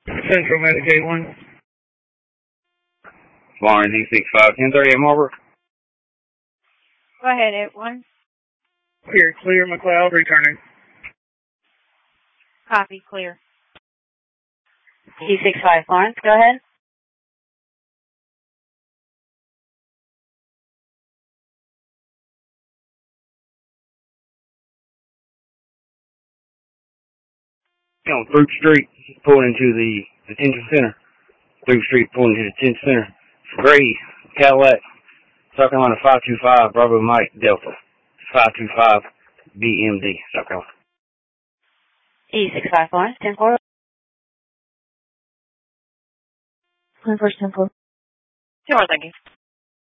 Central Medicaid 1. Florence E65 1030 at Marlboro. Go ahead, 81. Clear, McLeod, returning. Copy, clear. E65 Florence, go ahead. On Throop Street, pulling into the detention center. Throop Street, pulling into the detention center. Gray, Cadillac, South Carolina 525, Bravo Mike, Delta. 525, BMD, South Carolina. E65 Florence, 10-4. 10-4. 10-4, thank you.